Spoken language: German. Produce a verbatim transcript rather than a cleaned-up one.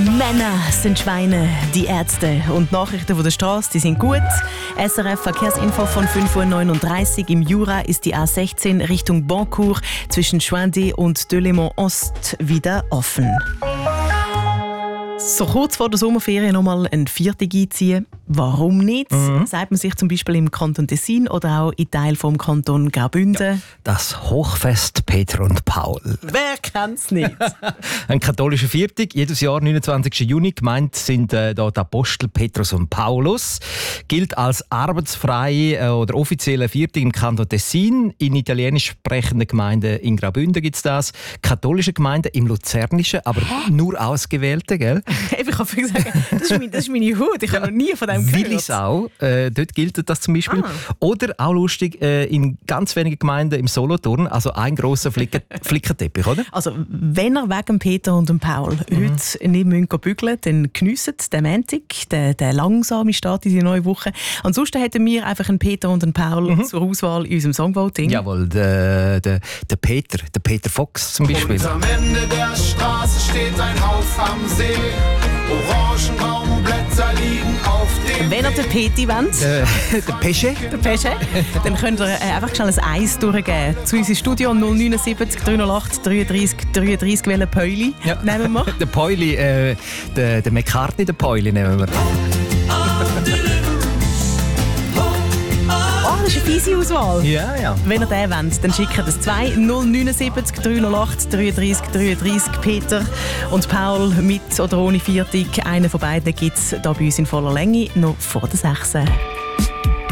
Männer sind Schweine, die Ärzte und Nachrichten von der Straße, die sind gut. S R F Verkehrsinfo von fünf Uhr neununddreißig. Im Jura ist die A sechzehn Richtung Boncourt zwischen Schwandi und Delémont Ost wieder offen. So kurz vor der Sommerferien noch mal ein Viertag einziehen. Warum nicht? Mhm. Sagt man sich zum Beispiel im Kanton Tessin oder auch in Teilen vom Kanton Graubünden. Ja, das Hochfest Peter und Paul. Wer kennt's nicht? Ein katholischer Viertag, jedes Jahr neunundzwanzigsten Juni. Gemeint sind äh, da die Apostel Petrus und Paulus. Gilt als arbeitsfreie äh, oder offizielle Viertag im Kanton Tessin. In italienisch sprechenden Gemeinden in Graubünden gibt es das. Katholische Gemeinden im Luzernischen, aber Hä? nur ausgewählte, gell? Ich kann sagen, das ist, mein, das ist meine Haut. Ich habe noch nie von dem gehört. Willisau, äh, dort gilt das zum Beispiel. Ah. Oder auch lustig, äh, in ganz wenigen Gemeinden im Solothurn, also ein grosser Flicken, Flickenteppich, oder? Also, wenn ihr wegen Peter und dem Paul mhm. heute nicht bügeln müsst, dann geniessen den Montag, den, den langsamen Start in die neue Woche. Ansonsten hätten wir einfach einen Peter und einen Paul mhm. zur Auswahl in unserem Songvoting. Jawohl, der, der, der Peter, der Peter Fox zum Beispiel. Und am Ende der Straße steht ein Haus am See. Orangenbaumblätter liegen auf dem Wenn ihr den Peti wollt, äh, der Pesche, der Pesche, dann könnt ihr äh, einfach schnell ein Eis durchgeben. Zu unserem Studio null neun sieben drei null acht dreiunddreißig dreiunddreißig welchen Päuli ja. nehmen wir? Der Päuli, äh, der, der McCartney, der Päuli nehmen wir. Das ist eine fiese Auswahl. Ja, ja. Wenn ihr den wollt, dann schickt das zwei null neun sieben drei null acht dreiunddreißig dreiunddreißig. Peter und Paul mit oder ohne Viertag. Einen von beiden gibt es hier bei uns in voller Länge noch vor der sechs.